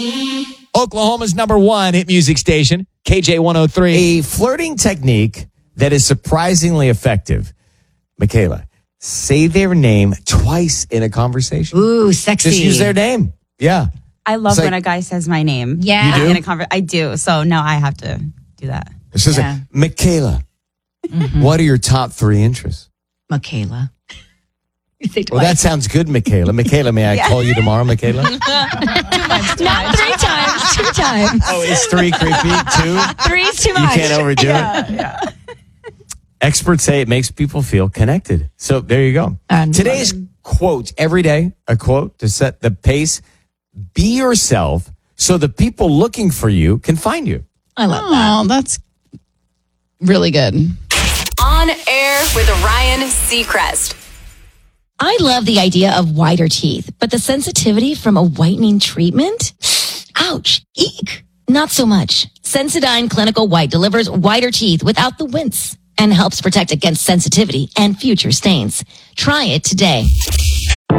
Oklahoma's #1 hit music station, KJ103. A flirting technique that is surprisingly effective. Michaela, say their name twice in a conversation. Ooh, sexy. Just use their name. Yeah. I love It's when like- a guy says my name. Yeah. You do? In a I do. So now I have to do that. It's just Yeah. like, Michaela, what are your top 3 interests? Michaela. You say Well, that sounds good, Michaela. Michaela, may I call you tomorrow, Michaela? Not 3 times, 2 times. Oh, is 3 creepy? 2? 3's too You much. can't overdo it. Experts say it makes people feel connected. So there you go. Today's quote, every day, a quote to set the pace. Be yourself so the people looking for you can find you. I love that. Oh, that's really good. On Air with Ryan Seacrest. I love the idea of whiter teeth, but the sensitivity from a whitening treatment? Ouch. Eek. Not so much. Sensodyne Clinical White delivers whiter teeth without the wince and helps protect against sensitivity and future stains. Try it today.